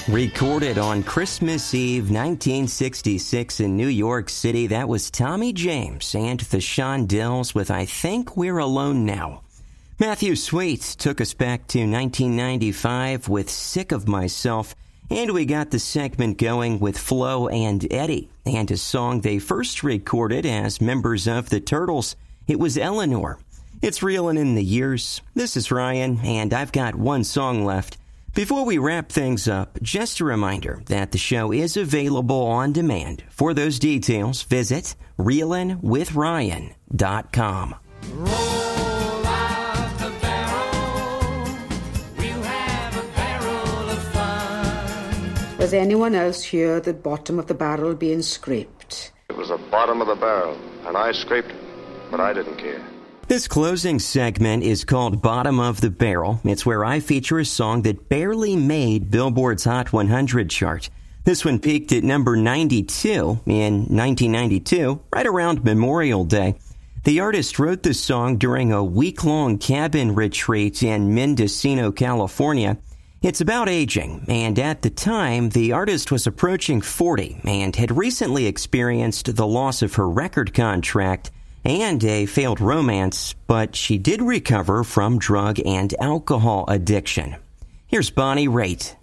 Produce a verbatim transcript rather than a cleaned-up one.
Recorded on Christmas Eve, nineteen sixty-six in New York City, that was Tommy James and the Shondells with I Think We're Alone Now. Matthew Sweet took us back to nineteen ninety-five with Sick of Myself, and we got the segment going with Flo and Eddie, and a song they first recorded as members of the Turtles. It was Eleanor. It's reeling in the years. This is Ryan, and I've got one song left. Before we wrap things up, just a reminder that the show is available on demand. For those details, visit reelin with ryan dot com. Roll out the barrel, we'll have a barrel of fun. Does anyone else hear the bottom of the barrel being scraped? It was the bottom of the barrel, and I scraped it, but I didn't care. This closing segment is called Bottom of the Barrel. It's where I feature a song that barely made Billboard's Hot one hundred chart. This one peaked at number ninety-two in nineteen ninety-two, right around Memorial Day. The artist wrote this song during a week-long cabin retreat in Mendocino, California. It's about aging, and at the time, the artist was approaching forty and had recently experienced the loss of her record contract and a failed romance, but she did recover from drug and alcohol addiction. Here's Bonnie Raitt.